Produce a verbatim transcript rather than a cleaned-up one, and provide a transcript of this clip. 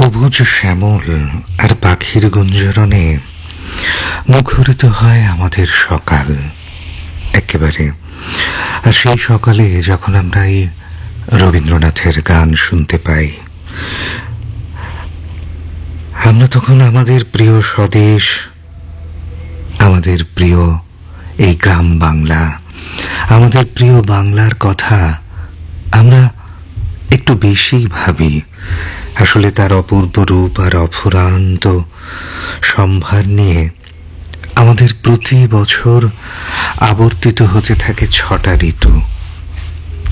সবুজ শ্যামল আর পাখির গুঞ্জরণে মুখরিত হয় আমাদের সকাল একেবারে। আর সেই সকালে যখন আমরা এই রবীন্দ্রনাথের গান শুনতে পাই, আমরা তখন আমাদের প্রিয় স্বদেশ, আমাদের প্রিয় এই গ্রাম বাংলা, আমাদের প্রিয় বাংলার কথা আমরা একটু বেশি ভাবি। আসলে তার অপূর্ব রূপ আর অফুরান্ত সম্ভার নিয়ে আমাদের প্রতি বছর আবর্তিত হতে থাকে ছটা ঋতু।